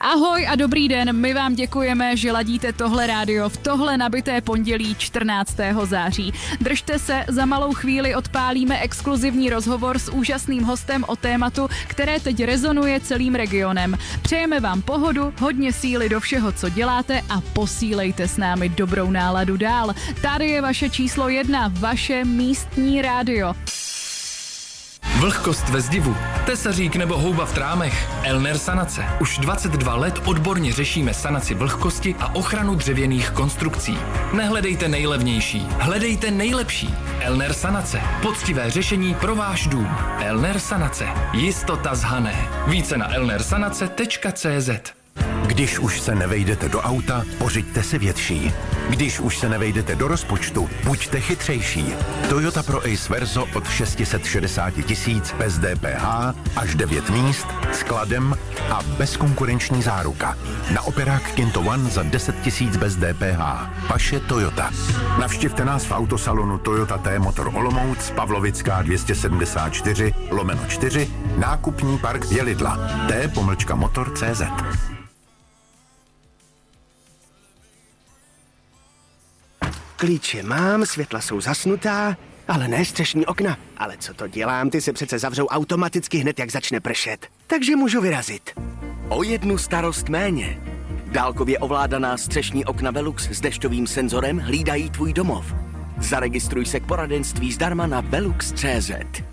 Ahoj a dobrý den, my vám děkujeme, že ladíte tohle rádio v tohle nabité pondělí 14. září. Držte se, za malou chvíli odpálíme exkluzivní rozhovor s úžasným hostem o tématu, které teď rezonuje celým regionem. Přejeme vám pohodu, hodně síly do všeho, co děláte a posílejte s námi dobrou náladu dál. Tady je vaše číslo 1, vaše místní rádio. Vlhkost ve zdivu, tesařík nebo houba v trámech. Elner Sanace. Už 22 let odborně řešíme sanaci vlhkosti a ochranu dřevěných konstrukcí. Nehledejte nejlevnější, hledejte nejlepší. Elner Sanace. Poctivé řešení pro váš dům. Elner Sanace. Jistota z Hané. Více na elnersanace.cz. Když už se nevejdete do auta, pořiďte si větší. Když už se nevejdete do rozpočtu, buďte chytřejší. Toyota Pro Ace Verso od 660 000 bez DPH, až 9 míst, skladem a bezkonkurenční záruka. Na operák Kinto One za 10 000 bez DPH. Vaše Toyota. Navštivte nás v autosalonu Toyota T-Motor Olomouc, Pavlovická 274/4, nákupní park Jelidla, t-motor.cz. Klíče mám, světla jsou zasnutá, ale ne střešní okna. Ale co to dělám, ty se přece zavřou automaticky hned, jak začne pršet. Takže můžu vyrazit. O jednu starost méně. Dálkově ovládaná střešní okna Velux s dešťovým senzorem hlídají tvůj domov. Zaregistruj se k poradenství zdarma na velux.cz.